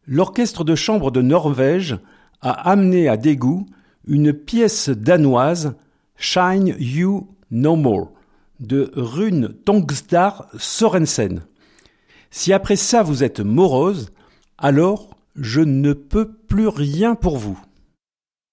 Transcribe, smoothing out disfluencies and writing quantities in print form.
L'orchestre de chambre de Norvège a amené à Daegu une pièce danoise, Shine You No More, de Rune Tongstar Sorensen. Si après ça vous êtes morose, alors je ne peux plus rien pour vous.